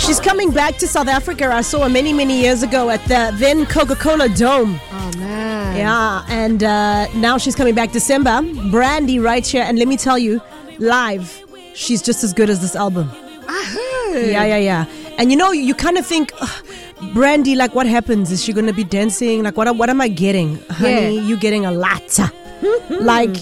She's coming back to South Africa. I saw her many, many years ago at the then Coca-Cola Dome. Oh, man. Yeah, and now she's coming back December. Brandy right here. And let me tell you, live, she's just as good as this album. I heard. Yeah. And you know, you kind of think, Brandy, like what happens? Is she going to be dancing? Like what am I getting? Honey, you getting a lot. Like,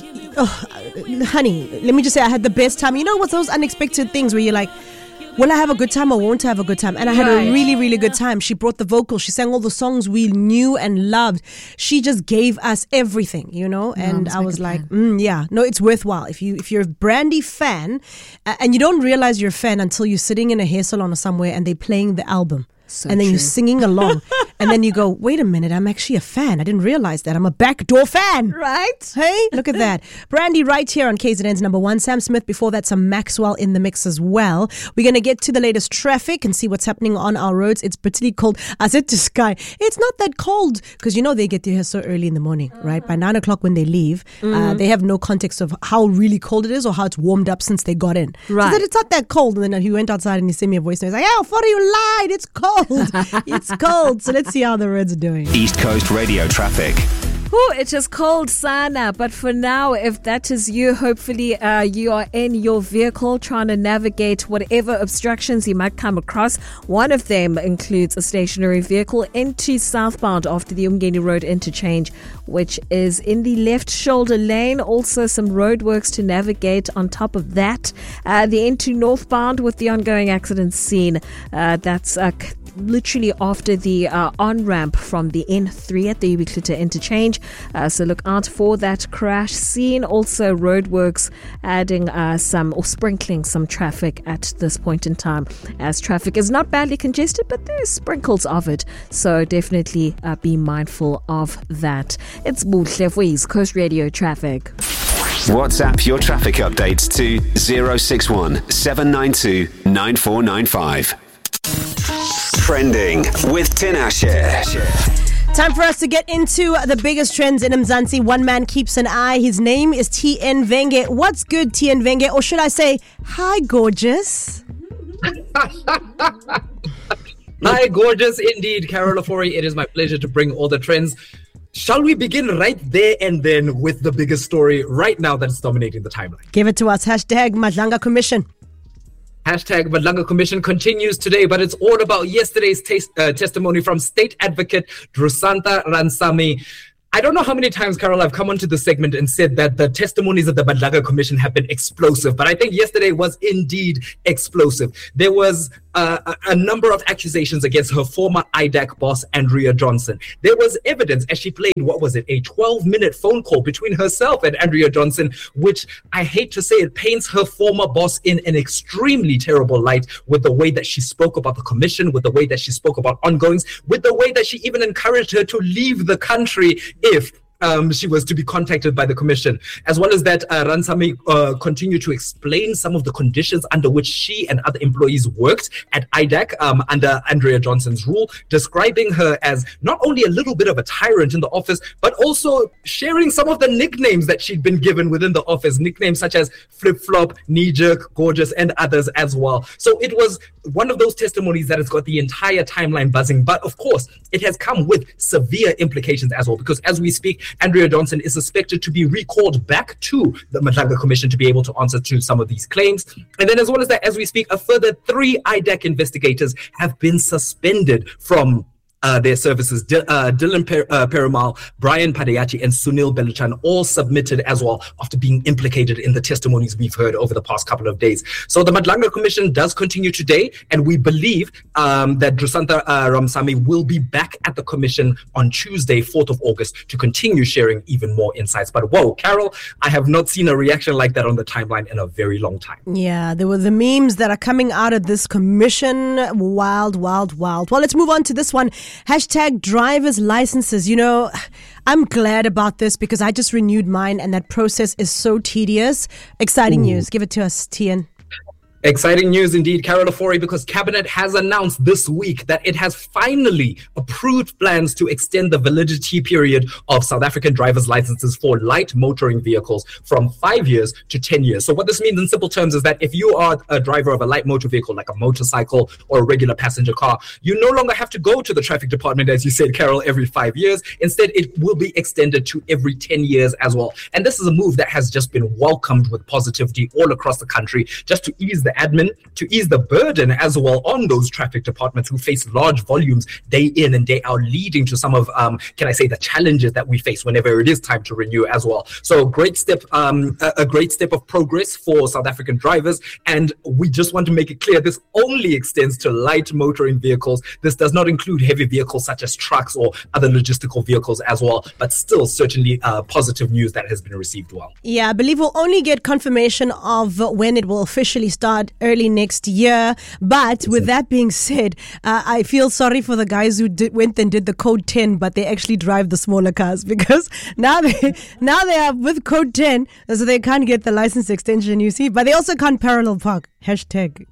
honey, let me just say I had the best time. You know what's those unexpected things where you're like, will I have a good time or won't I have a good time? And I had a really, really good time. She brought the vocals. She sang all the songs we knew and loved. She just gave us everything, you know? And I was like, it's worthwhile. If you're a Brandy fan, and you don't realize you're a fan until you're sitting in a hair salon or somewhere and they're playing the album. So and then true. you're singing along. And then you go, wait a minute, I'm actually a fan. I didn't realize that. I'm a backdoor fan. Right? Hey, look at that. Brandy right here on KZN's number one. Sam Smith, before that, some Maxwell in the mix as well. We're going to get to the latest traffic and see what's happening on our roads. It's pretty cold. I said to Sky, it's not that cold. Because you know they get here so early in the morning, right? By 9 o'clock when they leave, they have no context of how really cold it is or how it's warmed up since they got in. Right. So I said, it's not that cold. And then he went outside and he sent me a voice and he was like, oh, what you lied. It's cold. It's cold. So let's see how the roads are doing. East Coast Radio traffic. Ooh, it is cold, Sana. But for now, if that is you, hopefully you are in your vehicle trying to navigate whatever obstructions you might come across. One of them includes a stationary vehicle into southbound after the Umgeni Road interchange, which is in the left shoulder lane. Also some roadworks to navigate on top of that. The N2 northbound with the ongoing accident scene. That's literally after the on-ramp from the N3 at the Ubiquitous interchange. So look out for that crash scene. Also roadworks adding sprinkling some traffic at this point in time, as traffic is not badly congested, but there's sprinkles of it. So definitely be mindful of that. It's Buhle for East Coast Radio traffic. WhatsApp your traffic updates to 061 792 9495. Trending with Tinashe. Time for us to get into the biggest trends in Mzansi. One man keeps an eye. His name is TN Venge. What's good, TN Venge? Or should I say, hi, gorgeous? Hi, gorgeous indeed, Carol Ofori. It is my pleasure to bring all the trends. Shall we begin right there and then with the biggest story right now that's dominating the timeline? Give it to us. Hashtag Madlanga Commission. Hashtag Madlanga Commission continues today, but it's all about yesterday's testimony from State Advocate Drusanta Ransame. I don't know how many times, Carol, I've come onto the segment and said that the testimonies of the Madlanga Commission have been explosive, but I think yesterday was indeed explosive. There was a number of accusations against her former IDAC boss, Andrea Johnson. There was evidence as she played, a 12-minute phone call between herself and Andrea Johnson, which I hate to say it paints her former boss in an extremely terrible light with the way that she spoke about the commission, with the way that she spoke about ongoings, with the way that she even encouraged her to leave the country if she was to be contacted by the commission. As well as that, Ransame continued to explain some of the conditions under which she and other employees worked at IDAC under Andrea Johnson's rule, describing her as not only a little bit of a tyrant in the office, but also sharing some of the nicknames that she'd been given within the office, nicknames such as Flip-Flop, Knee-Jerk, Gorgeous, and others as well. So it was one of those testimonies that has got the entire timeline buzzing. But of course, it has come with severe implications as well, because as we speak, Andrea Johnson is suspected to be recalled back to the Madlanga Commission to be able to answer to some of these claims. And then as well as that, as we speak, a further 3 IDAC investigators have been suspended from their services. Dylan Perumal, Brian Padayati, and Sunil Beluchan all submitted as well after being implicated in the testimonies we've heard over the past couple of days. So the Madlanga Commission does continue today, and we believe that Drusanta Ransame will be back at the commission on Tuesday, 4th of August, to continue sharing even more insights. But whoa, Carol, I have not seen a reaction like that on the timeline in a very long time. Yeah, there were the memes that are coming out of this commission. Wild, wild, wild. Well, let's move on to this one. Hashtag driver's licenses. You know, I'm glad about this because I just renewed mine and that process is so tedious. Exciting news. Give it to us, Tian. Exciting news indeed, Carol Ofori, because Cabinet has announced this week that it has finally approved plans to extend the validity period of South African driver's licenses for light motoring vehicles from 5 years to 10 years. So what this means in simple terms is that if you are a driver of a light motor vehicle, like a motorcycle or a regular passenger car, you no longer have to go to the traffic department, as you said, Carol, every 5 years. Instead, it will be extended to every 10 years as well. And this is a move that has just been welcomed with positivity all across the country, just to ease the admin, to ease the burden as well on those traffic departments who face large volumes day in and day out, leading to some of, the challenges that we face whenever it is time to renew as well. So a great step of progress for South African drivers. And we just want to make it clear, this only extends to light motoring vehicles. This does not include heavy vehicles such as trucks or other logistical vehicles as well, but still certainly positive news that has been received well. Yeah, I believe we'll only get confirmation of when it will officially start early next year. But with that being said, I feel sorry for the guys who went and did the code 10, but they actually drive the smaller cars, because now they are with code 10, so they can't get the license extension, you see, but they also can't parallel park. Hashtag.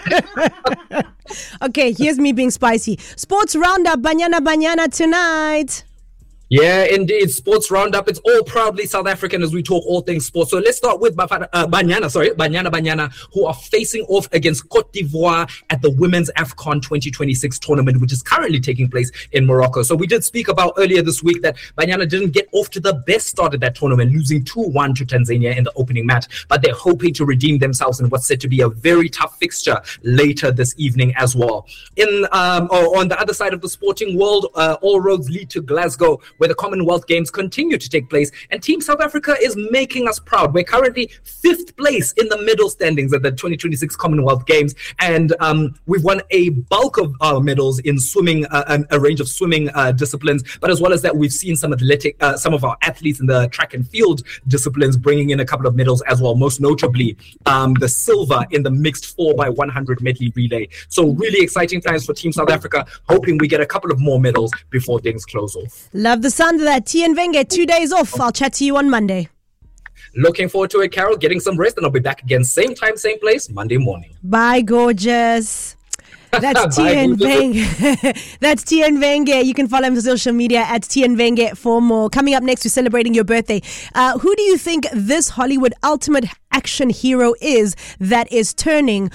Okay, here's me being spicy. Sports Roundup, Banyana tonight. Yeah, indeed. Sports Roundup. It's all proudly South African as we talk all things sports. So let's start with Banyana, who are facing off against Cote d'Ivoire at the Women's AFCON 2026 tournament, which is currently taking place in Morocco. So we did speak about earlier this week that Banyana didn't get off to the best start of that tournament, losing 2-1 to Tanzania in the opening match. But they're hoping to redeem themselves in what's said to be a very tough fixture later this evening as well. On the other side of the sporting world, all roads lead to Glasgow, where the Commonwealth Games continue to take place, and Team South Africa is making us proud. We're currently 5th place in the medal standings at the 2026 Commonwealth Games, and we've won a bulk of our medals in swimming, a range of swimming disciplines, but as well as that, we've seen some of our athletes in the track and field disciplines bringing in a couple of medals as well, most notably the silver in the mixed 4x100 medley relay. So really exciting times for Team South Africa, hoping we get a couple of more medals before things close off. Love the sound of that. Tian Wenge, 2 days off. I'll chat to you on Monday. Looking forward to it, Carol. Getting some rest, and I'll be back again same time, same place, Monday morning. Bye, gorgeous. That's Tian Wenge. That's Tian Wenge. You can follow him on social media at Tian Wenge for more. Coming up next, we're celebrating your birthday. Who do you think this Hollywood ultimate action hero is that is turning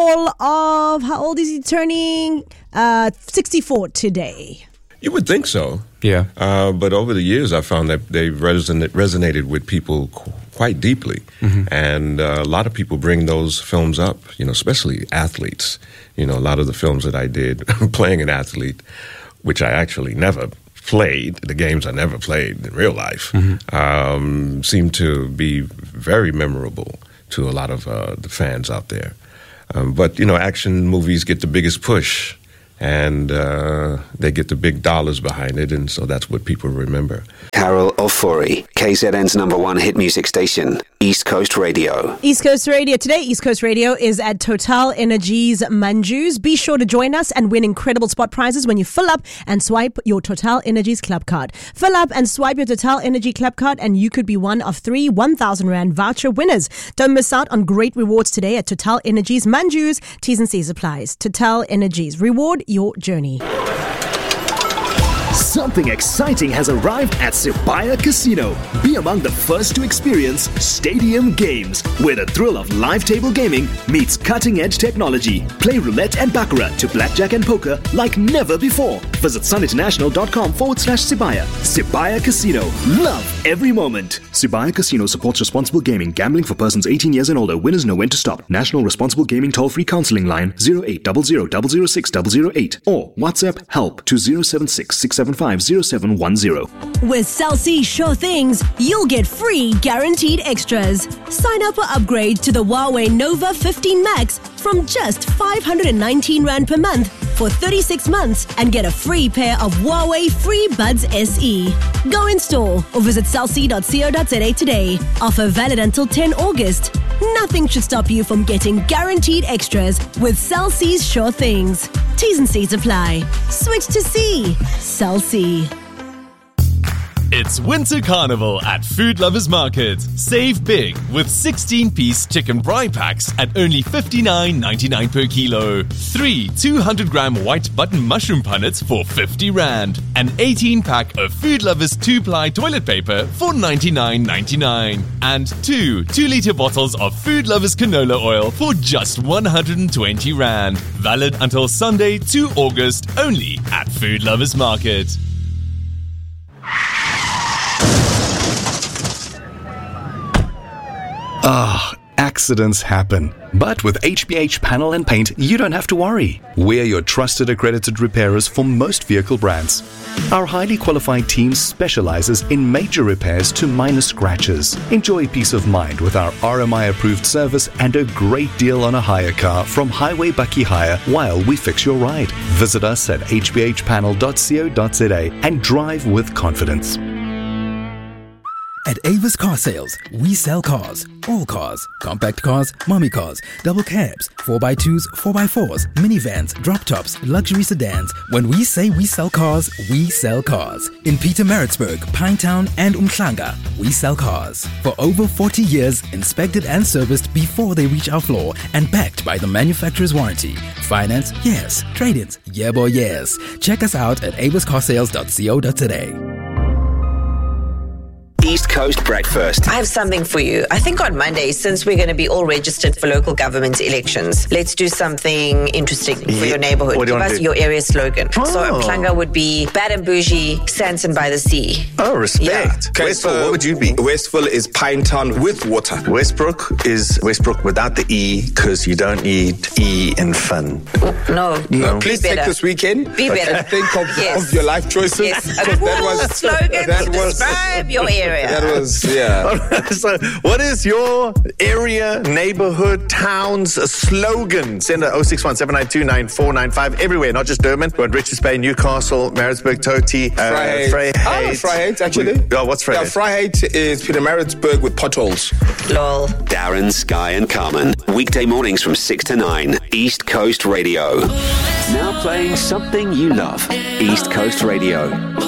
how old is he turning? 64 today. You would think so. Yeah. But over the years, I found that they resonated with people quite deeply. Mm-hmm. And a lot of people bring those films up, especially athletes. A lot of the films that I did playing an athlete, which I actually never played, the games I never played in real life, mm-hmm. Seem to be very memorable to a lot of the fans out there. But action movies get the biggest push. And they get the big dollars behind it, and so that's what people remember. Carol Ofori, KZN's #1 hit music station, East Coast Radio. East Coast Radio. Today, East Coast Radio is at Total Energies Manjus. Be sure to join us and win incredible spot prizes when you fill up and swipe your Total Energies Club card. Fill up and swipe your Total Energy Club card, and you could be one of 3 1,000 Rand voucher winners. Don't miss out on great rewards today at Total Energies Manjus. T's and C's applies. Total Energies. Reward your journey. Something exciting has arrived at Sibaya Casino. Be among the first to experience Stadium Games, where the thrill of live table gaming meets cutting-edge technology. Play roulette and baccarat to blackjack and poker like never before. Visit suninternational.com/Sibaya. Sibaya Casino. Love every moment. Sibaya Casino supports responsible gaming. Gambling for persons 18 years and older. Winners know when to stop. National Responsible Gaming Toll-Free Counseling Line 0800 006 008 or WhatsApp help to 076 675 0710. With Cell C Sure Things, you'll get free guaranteed extras. Sign up or upgrade to the Huawei Nova 15 Max from just 519 Rand per month for 36 months and get a free pair of Huawei FreeBuds SE. Go in store or visit cellc.co.za today. Offer valid until 10 August. Nothing should stop you from getting guaranteed extras with Cell C's Sure Things. T's and C's apply. Switch to C. Cell C. It's Winter Carnival at Food Lovers Market. Save big with 16-piece chicken braai packs at only R59.99 per kilo. 3 200-gram white button mushroom punnets for R50. An 18-pack of Food Lovers 2-ply toilet paper for R99.99. And 2 2-liter bottles of Food Lovers canola oil for just R120. Valid until Sunday, 2 August, only at Food Lovers Market. Accidents happen. But with HBH Panel and Paint, you don't have to worry. We're your trusted accredited repairers for most vehicle brands. Our highly qualified team specializes in major repairs to minor scratches. Enjoy peace of mind with our RMI-approved service and a great deal on a hire car from Highway Bucky Hire while we fix your ride. Visit us at hbhpanel.co.za and drive with confidence. At Avis Car Sales, we sell cars. All cars. Compact cars, mommy cars, double cabs, 4x2s, 4x4s, minivans, drop tops, luxury sedans. When we say we sell cars, we sell cars. In Pietermaritzburg, Pinetown and Umhlanga, we sell cars. For over 40 years, inspected and serviced before they reach our floor and backed by the manufacturer's warranty. Finance? Yes. Trade-ins? Yeah boy, yes. Check us out at aviscarsales.co.za. East Coast Breakfast. I have something for you. I think on Monday, since we're going to be all registered for local government elections, let's do something interesting for your neighborhood. What do you Give want us to do? your area slogan. So Umhlanga would be Bad and Bougie, Sanson by the Sea. Oh, respect. Yeah. Okay, Westville, what would you be? Westville is Pinetown with water. Westbrook is Westbrook without the E, because you don't need E in fun. No. Please take this weekend. Be better. Think of your life choices. Yes. A cool slogan to describe your area. That was, yeah. So, what is your area, neighborhood, town's slogan? Send it 061-792-9495 everywhere, not just Durban. We want Richards Bay, Newcastle, Maritzburg, Toti, Vryheid. Vryheid, actually. Oh, what's Vryheid? Yeah, Vryheid is Pietermaritzburg with potholes. Lol. Darren, Sky and Carmen. Weekday mornings from 6 to 9. East Coast Radio. Now playing something you love. East Coast Radio.